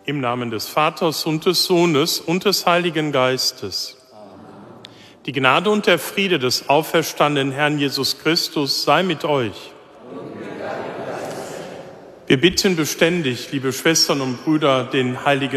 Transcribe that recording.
Im Namen des Vaters und des Sohnes und des Heiligen Geistes. Die Gnade und der Friede des auferstandenen Herrn Jesus Christus sei mit euch. Wir bitten beständig, liebe Schwestern und Brüder, den Heiligen